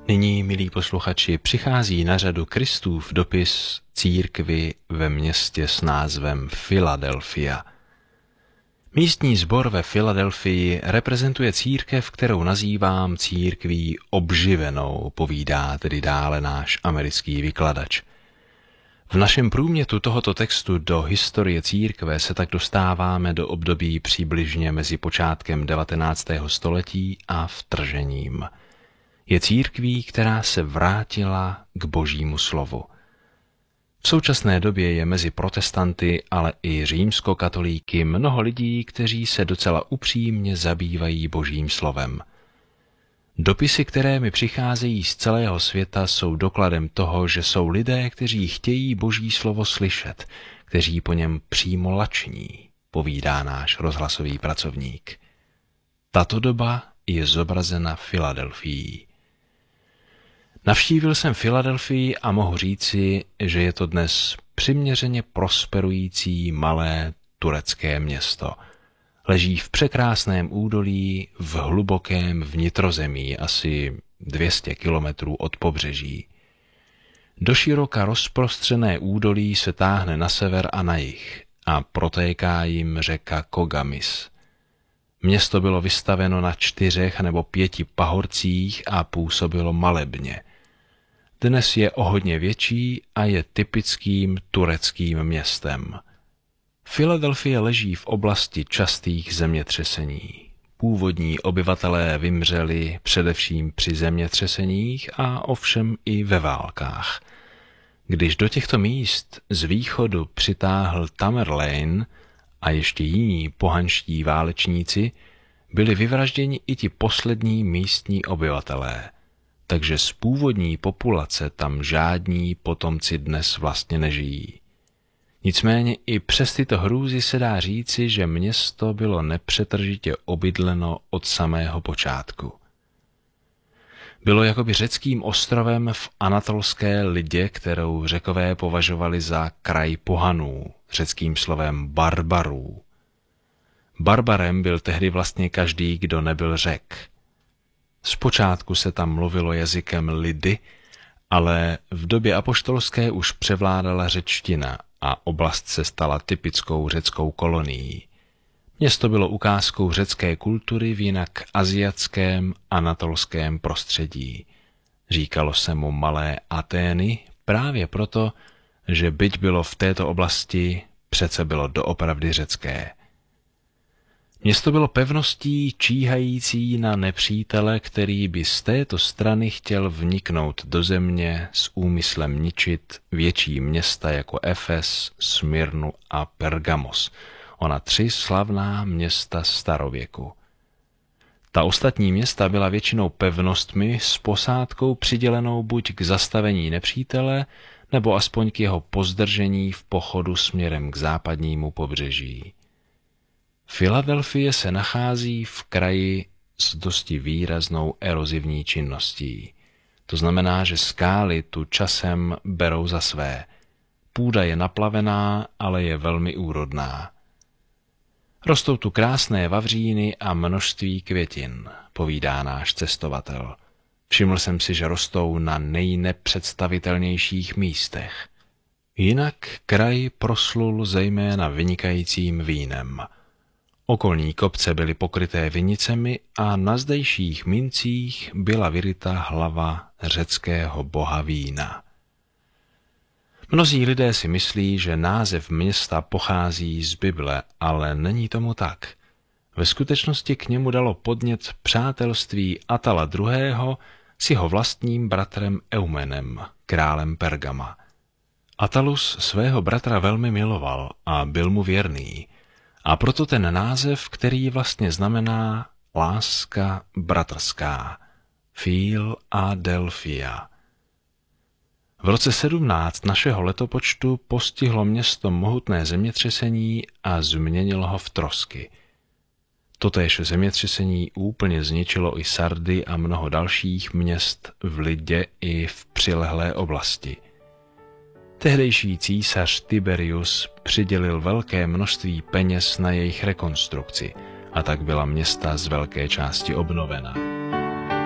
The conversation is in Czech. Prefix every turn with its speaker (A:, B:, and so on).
A: Nyní, milí posluchači, přichází na řadu Kristův dopis církvi ve městě s názvem Filadelfia. Místní sbor ve Filadelfii reprezentuje církev, kterou nazývám církví obživenou, povídá tedy dále náš americký vykladač. V našem průmětu tohoto textu do historie církve se tak dostáváme do období přibližně mezi počátkem 19. století a vtržením. Je církví, která se vrátila k Božímu slovu. V současné době je mezi protestanty, ale i římskokatolíky mnoho lidí, kteří se docela upřímně zabývají Božím slovem. Dopisy, které mi přicházejí z celého světa, jsou dokladem toho, že jsou lidé, kteří chtějí Boží slovo slyšet, kteří po něm přímo lační, povídá náš rozhlasový pracovník. Tato doba je zobrazena Filadelfií. Navštívil jsem Filadelfii a mohu říci, že je to dnes přiměřeně prosperující malé turecké město. Leží v překrásném údolí v hlubokém vnitrozemí, asi 200 kilometrů od pobřeží. Doširoka rozprostřené údolí se táhne na sever a na jih a protéká jim řeka Kogamis. Město bylo vystaveno na 4 nebo 5 pahorcích a působilo malebně. Dnes je o hodně větší a je typickým tureckým městem. Filadelfie leží v oblasti častých zemětřesení. Původní obyvatelé vymřeli především při zemětřeseních a ovšem i ve válkách. Když do těchto míst z východu přitáhl Tamerlane a ještě jiní pohanští válečníci, byli vyvražděni i ti poslední místní obyvatelé. Takže z původní populace tam žádní potomci dnes vlastně nežijí. Nicméně i přes tyto hrůzy se dá říci, že město bylo nepřetržitě obydleno od samého počátku. Bylo jakoby řeckým ostrovem v anatolské lidě, kterou Řekové považovali za kraj pohanů, řeckým slovem barbarů. Barbarem byl tehdy vlastně každý, kdo nebyl Řek. Zpočátku se tam mluvilo jazykem lidy, ale v době apoštolské už převládala řečtina a oblast se stala typickou řeckou kolonií. Město bylo ukázkou řecké kultury v jinak asiatském anatolském prostředí. Říkalo se mu Malé Atény právě proto, že byť bylo v této oblasti, přece bylo doopravdy řecké. Město bylo pevností číhající na nepřítele, který by z této strany chtěl vniknout do země s úmyslem ničit větší města jako Efes, Smyrnu a Pergamos, ona 3 slavná města starověku. Ta ostatní města byla většinou pevnostmi s posádkou přidělenou buď k zastavení nepřítele, nebo aspoň k jeho pozdržení v pochodu směrem k západnímu pobřeží. Filadelfie se nachází v kraji s dosti výraznou erozivní činností. To znamená, že skály tu časem berou za své. Půda je naplavená, ale je velmi úrodná. Rostou tu krásné vavříny a množství květin, povídá náš cestovatel. Všiml jsem si, že rostou na nejnepředstavitelnějších místech. Jinak kraj proslul zejména vynikajícím vínem. Okolní kopce byly pokryté vinicemi a na zdejších mincích byla vyryta hlava řeckého boha vína. Mnozí lidé si myslí, že název města pochází z Bible, ale není tomu tak. Ve skutečnosti k němu dalo podnět přátelství Atala II. S jeho vlastním bratrem Eumenem, králem Pergama. Atalus svého bratra velmi miloval a byl mu věrný, a proto ten název, který vlastně znamená láska bratrská, Filadelfia. V roce 17 našeho letopočtu postihlo město mohutné zemětřesení a změnilo ho v trosky. Totéž zemětřesení úplně zničilo i Sardy a mnoho dalších měst v Lidě i v přilehlé oblasti. Tehdejší císař Tiberius přidělil velké množství peněz na jejich rekonstrukci a tak byla města z velké části obnovena.